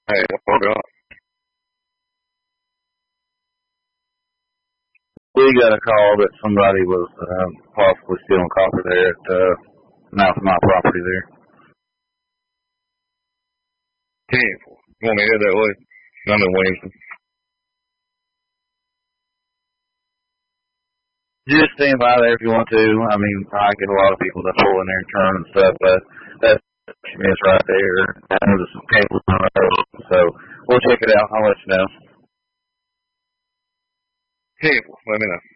Hey, what's going on? We got a call that somebody was possibly stealing copper there at mouth of my property there. Hey, you want me to head that way? I'm in Williamson. Just stand by there if you want to. I mean, I get a lot of people that pull in there and turn and stuff, but that's right there. I know there's some cables on the road, so we'll check it out. I'll let you know. Hey, let me know.